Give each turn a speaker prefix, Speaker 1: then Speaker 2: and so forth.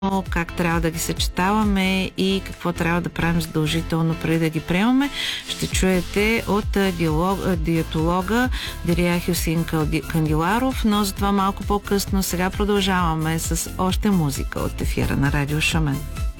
Speaker 1: как трябва да ги съчетаваме и какво трябва да правим задължително преди да ги приемаме, ще чуете от диетолога Дерия Хюсин Кандиларов, но за това малко по-късно. Сега продължаваме с още музика от ефира на Радио Шумен.